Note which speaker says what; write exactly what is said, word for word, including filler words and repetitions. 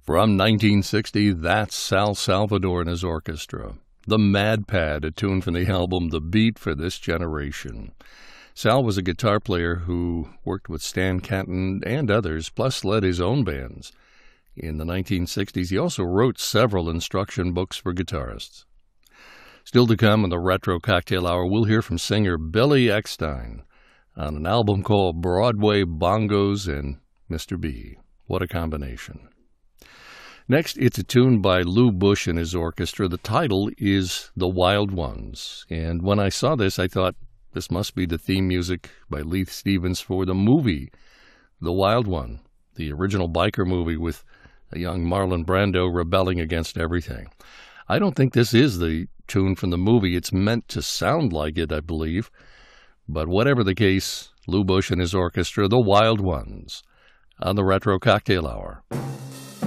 Speaker 1: From nineteen sixty, that's Sal Salvador and his orchestra. The Mad Pad, a tune from the album The Beat for This Generation. Sal was a guitar player who worked with Stan Kenton and others, plus led his own bands. In the nineteen sixties, he also wrote several instruction books for guitarists. Still to come in the Retro Cocktail Hour, we'll hear from singer Billy Eckstine on an album called Broadway Bongos and Mister B. What a combination. Next, it's a tune by Lou Bush and his orchestra. The title is The Wild Ones. And when I saw this, I thought this must be the theme music by Leith Stevens for the movie The Wild One, the original biker movie with a young Marlon Brando rebelling against everything. I don't think this is the tune from the movie. It's meant to sound like it, I believe. But whatever the case, Lou Bush and his orchestra, The Wild Ones, on the Retro Cocktail Hour.